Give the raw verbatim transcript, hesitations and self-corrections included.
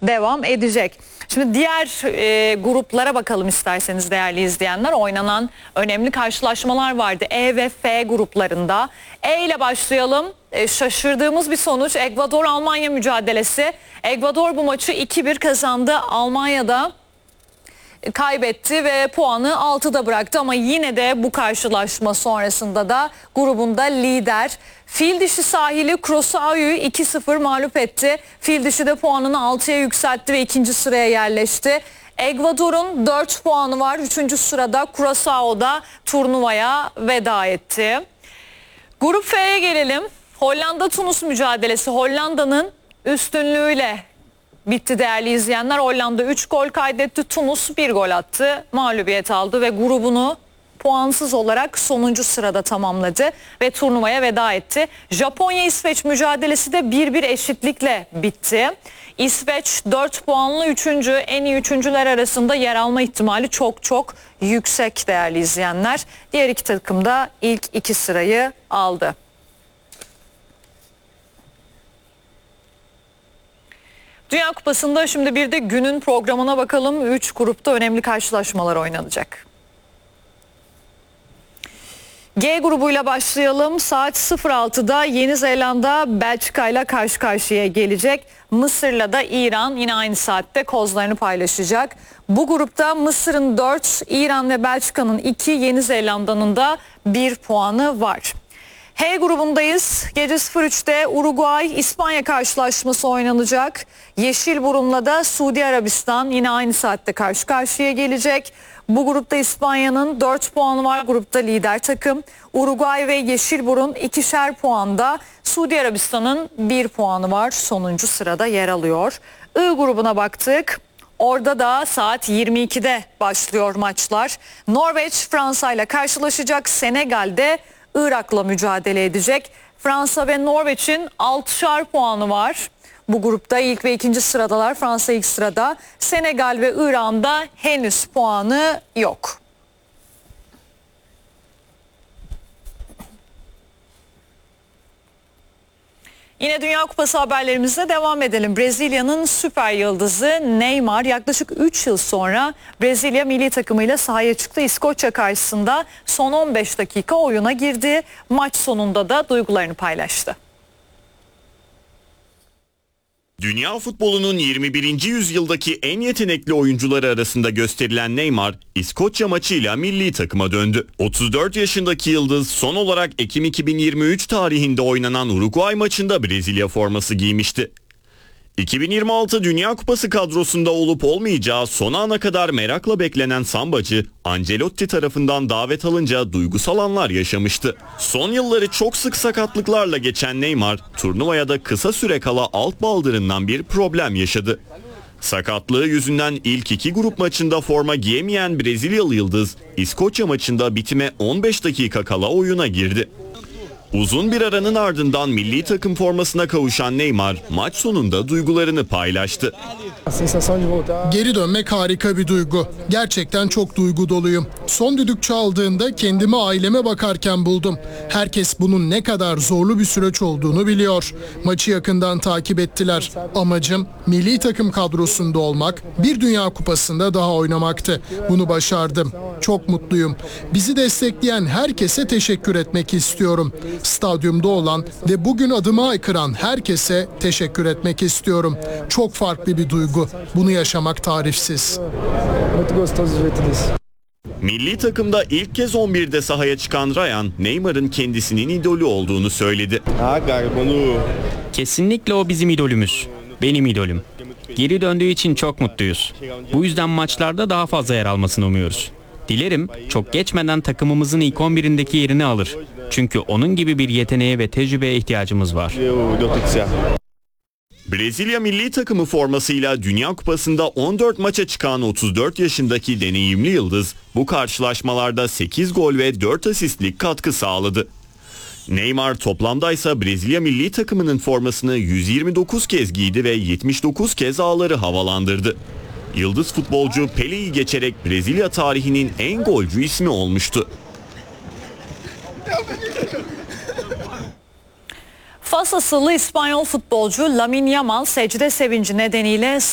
devam edecek. Şimdi diğer e, gruplara bakalım isterseniz değerli izleyenler. Oynanan önemli karşılaşmalar vardı E ve F gruplarında. E ile başlayalım. E, şaşırdığımız bir sonuç Ekvador-Almanya mücadelesi. Ekvador bu maçı iki bir kazandı. Almanya'da kaybetti ve puanı altıda bıraktı ama yine de bu karşılaşma sonrasında da grubunda lider. Fil dişi sahili Curaçao'yu iki sıfır mağlup etti. Fil dişi de puanını altıya yükseltti ve ikinci sıraya yerleşti. Ekvador'un dört puanı var. üçüncü sırada Curaçao'da turnuvaya veda etti. Grup F'ye gelelim. Hollanda-Tunus mücadelesi Hollanda'nın üstünlüğüyle bitti değerli izleyenler. Hollanda üç gol kaydetti. Tunus bir gol attı. Mağlubiyet aldı ve grubunu puansız olarak sonuncu sırada tamamladı ve turnuvaya veda etti. Japonya-İsveç mücadelesi de bir bir eşitlikle bitti. İsveç dört puanlı üçüncü, en iyi üçüncüler arasında yer alma ihtimali çok çok yüksek değerli izleyenler. Diğer iki takım da ilk iki sırayı aldı. Dünya Kupası'nda şimdi bir de günün programına bakalım. üç grupta önemli karşılaşmalar oynanacak. G grubuyla başlayalım. Saat sıfır altıda Yeni Zelanda Belçika ile karşı karşıya gelecek. Mısır'la da İran yine aynı saatte kozlarını paylaşacak. Bu grupta Mısır'ın dört, İran ve Belçika'nın iki, Yeni Zelanda'nın da bir puanı var. H grubundayız. Gece sıfır üçte Uruguay İspanya karşılaşması oynanacak. Yeşilburun'la da Suudi Arabistan yine aynı saatte karşı karşıya gelecek. Bu grupta İspanya'nın dört puanı var. Grupta lider takım. Uruguay ve Yeşilburun ikişer puanda. Suudi Arabistan'ın bir puanı var. Sonuncu sırada yer alıyor. I grubuna baktık. Orada da saat yirmi ikide başlıyor maçlar. Norveç Fransa ile karşılaşacak. Senegal'de Irak'la mücadele edecek. Fransa ve Norveç'in altışar puanı var. Bu grupta ilk ve ikinci sıradalar. Fransa ilk sırada. Senegal ve İran'da da henüz puanı yok. Yine Dünya Kupası haberlerimizle devam edelim. Brezilya'nın süper yıldızı Neymar yaklaşık üç yıl sonra Brezilya milli takımıyla sahaya çıktı. İskoçya karşısında son on beş dakika oyuna girdi. Maç sonunda da duygularını paylaştı. Dünya futbolunun yirmi birinci yüzyıldaki en yetenekli oyuncuları arasında gösterilen Neymar, İskoçya maçıyla milli takıma döndü. otuz dört yaşındaki yıldız son olarak Ekim iki bin yirmi üç tarihinde oynanan Uruguay maçında Brezilya forması giymişti. iki bin yirmi altı Dünya Kupası kadrosunda olup olmayacağı son ana kadar merakla beklenen sambacı, Ancelotti tarafından davet alınca duygusal anlar yaşamıştı. Son yılları çok sık sakatlıklarla geçen Neymar, turnuvaya da kısa süre kala alt baldırından bir problem yaşadı. Sakatlığı yüzünden ilk iki grup maçında forma giyemeyen Brezilyalı yıldız, İskoçya maçında bitime on beş dakika kala oyuna girdi. Uzun bir aranın ardından milli takım formasına kavuşan Neymar maç sonunda duygularını paylaştı. Geri dönmek harika bir duygu. Gerçekten çok duygu doluyum. Son düdük çaldığında kendimi aileme bakarken buldum. Herkes bunun ne kadar zorlu bir süreç olduğunu biliyor. Maçı yakından takip ettiler. Amacım milli takım kadrosunda olmak, bir Dünya Kupası'nda daha oynamaktı. Bunu başardım. Çok mutluyum. Bizi destekleyen herkese teşekkür etmek istiyorum. Stadyumda olan ve bugün adımı haykıran herkese teşekkür etmek istiyorum. Çok farklı bir duygu. Bunu yaşamak tarifsiz. Milli takımda ilk kez on birde sahaya çıkan Ryan, Neymar'ın kendisinin idolü olduğunu söyledi. Kesinlikle o bizim idolümüz. Benim idolüm. Geri döndüğü için çok mutluyuz. Bu yüzden maçlarda daha fazla yer almasını umuyoruz. Dilerim çok geçmeden takımımızın ilk on birindeki yerini alır. Çünkü onun gibi bir yeteneğe ve tecrübeye ihtiyacımız var. Brezilya milli takımı formasıyla Dünya Kupası'nda on dört maça çıkan otuz dört yaşındaki deneyimli yıldız bu karşılaşmalarda sekiz gol ve dört asistlik katkı sağladı. Neymar toplamda ise Brezilya milli takımının formasını yüz yirmi dokuz kez giydi ve yetmiş dokuz kez ağları havalandırdı. Yıldız futbolcu Pele'yi geçerek Brezilya tarihinin en golcü ismi olmuştu. Fas asıllı İspanyol futbolcu Lamine Yamal secde sevinci nedeniyle